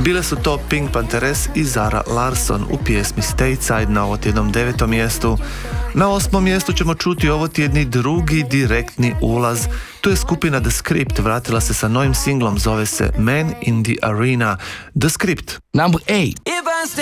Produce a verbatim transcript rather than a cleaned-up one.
Bile su to Pink Panthers i Zara Larsson u pjesmi Stateside na ovotjednom devetom mjestu. Na osmom mjestu ćemo čuti ovotjedni drugi direktni ulaz. Tu je skupina The Script, vratila se sa novim singlom, zove se Man in the Arena. The Script. Number eight.